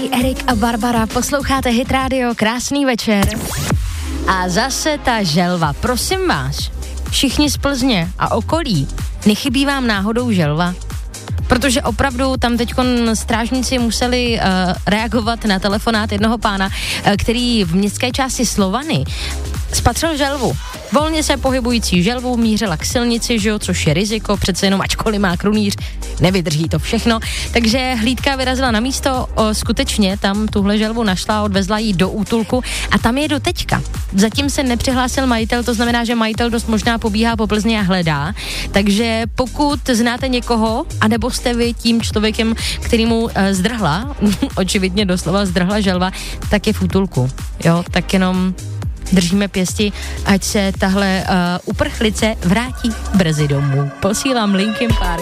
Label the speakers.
Speaker 1: Tady Erik a Barbara, posloucháte Hit Radio, krásný večer. A zase ta želva, prosím vás, všichni z Plzně a okolí, nechybí vám náhodou želva? Protože opravdu tam teďkon strážníci museli reagovat na telefonát jednoho pána, který v městské části Slovany spatřil želvu. Volně se pohybující želvu mířila k silnici, že jo, což je riziko, přece jenom ačkoliv má krunýř, nevydrží to všechno. Takže hlídka vyrazila na místo, skutečně tam tuhle želvu našla, odvezla ji do útulku a tam je do teďka. Zatím se nepřihlásil majitel, to znamená, že majitel dost možná pobíhá po Plzni a hledá. Takže pokud znáte někoho, anebo jste vy tím člověkem, kterýmu zdrhla, očividně doslova zdrhla želva, tak je v útulku. Jo, tak jenom držíme pěsti, ať se tahle uprchlice vrátí brzy domů. Posílám Linkin Park.